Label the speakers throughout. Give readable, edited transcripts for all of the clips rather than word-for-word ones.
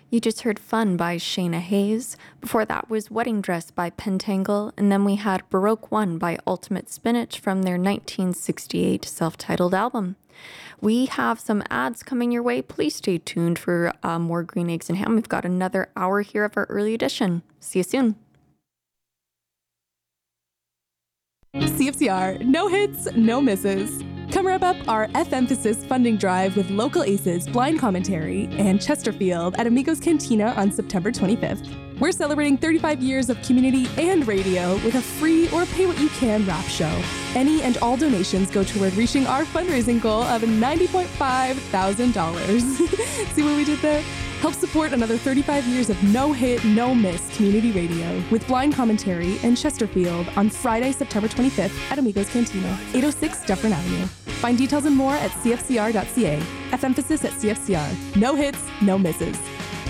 Speaker 1: You just heard Fun by Shayna Hayes. Before that was Wedding Dress by Pentangle. And then we had Baroque One by Ultimate Spinach from their 1968 self-titled album. We have some ads coming your way. Please stay tuned for more Green Eggs and Ham. We've got another hour here of our early edition. See you soon.
Speaker 2: CFCR, no hits, no misses. Come wrap up our F-Emphasis funding drive with local aces, blind commentary, and Chesterfield at Amigos Cantina on September 25th. We're celebrating 35 years of community and radio with a free or pay-what-you-can rap show. Any and all donations go toward reaching our fundraising goal of $90.5 thousand. See what we did there? Help support another 35 years of no-hit, no-miss community radio with blind commentary and Chesterfield on Friday, September 25th at Amigos Cantina, 806 Dufferin Avenue. Find details and more at cfcr.ca. F-Emphasis at CFCR. No hits, no misses.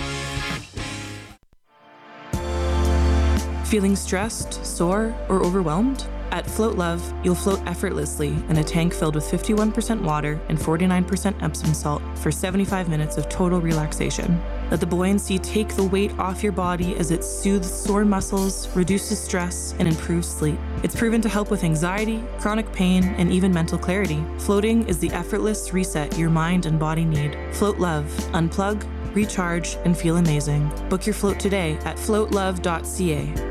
Speaker 3: Feeling stressed, sore, or overwhelmed? At Float Love, you'll float effortlessly in a tank filled with 51% water and 49% Epsom salt for 75 minutes of total relaxation. Let the buoyancy take the weight off your body as it soothes sore muscles, reduces stress, and improves sleep. It's proven to help with anxiety, chronic pain, and even mental clarity. Floating is the effortless reset your mind and body need. Float Love. Unplug, recharge, and feel amazing. Book your float today at floatlove.ca.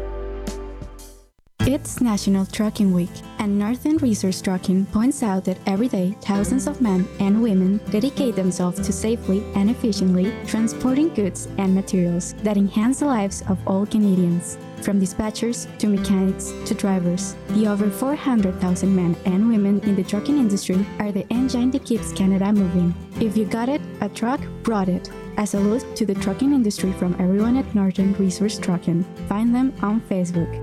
Speaker 4: It's National Trucking Week, and Northern Resource Trucking points out that every day thousands of men and women dedicate themselves to safely and efficiently transporting goods and materials that enhance the lives of all Canadians. From dispatchers to mechanics to drivers, the over 400,000 men and women in the trucking industry are the engine that keeps Canada moving. If you got it, a truck brought it. A salute to the trucking industry from everyone at Northern Resource Trucking. Find them on Facebook.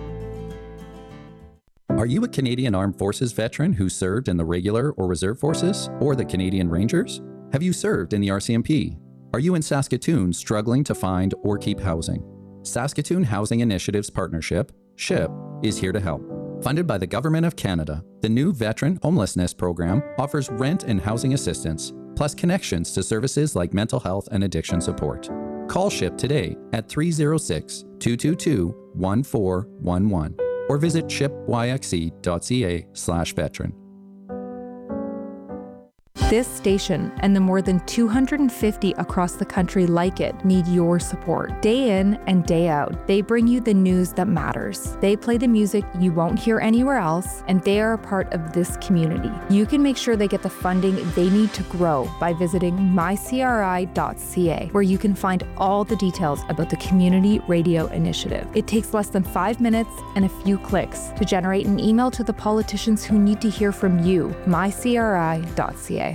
Speaker 5: Are you a Canadian Armed Forces veteran who served in the regular or reserve forces or the Canadian Rangers? Have you served in the RCMP? Are you in Saskatoon struggling to find or keep housing? Saskatoon Housing Initiatives Partnership, SHIP, is here to help. Funded by the Government of Canada, the new Veteran Homelessness Program offers rent and housing assistance, plus connections to services like mental health and addiction support. Call SHIP today at 306-222-1411. or visit shipyxe.ca/veteran.
Speaker 6: This station and the more than 250 across the country like it need your support. Day in and day out, they bring you the news that matters. They play the music you won't hear anywhere else, and they are a part of this community. You can make sure they get the funding they need to grow by visiting mycri.ca, where you can find all the details about the Community Radio Initiative. It takes less than 5 minutes and a few clicks to generate an email to the politicians who need to hear from you. mycri.ca.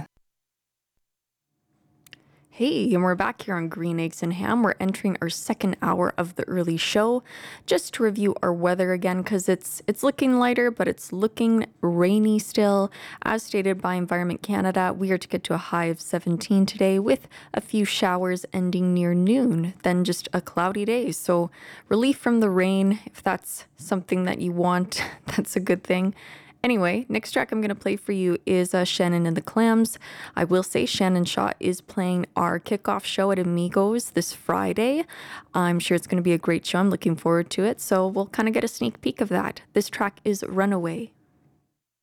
Speaker 1: Hey, and we're back here on Green Eggs and Ham. We're entering our second hour of the early show. Just to review our weather again, because it's looking lighter, but it's looking rainy still. As stated by Environment Canada, we are to get to a high of 17 today with a few showers ending near noon, then just a cloudy day. So relief from the rain, if that's something that you want, that's a good thing. Anyway, next track I'm going to play for you is Shannon and the Clams. I will say Shannon Shaw is playing our kickoff show at Amigos this Friday. I'm sure it's going to be a great show. I'm looking forward to it. So we'll kind of get a sneak peek of that. This track is Runaway.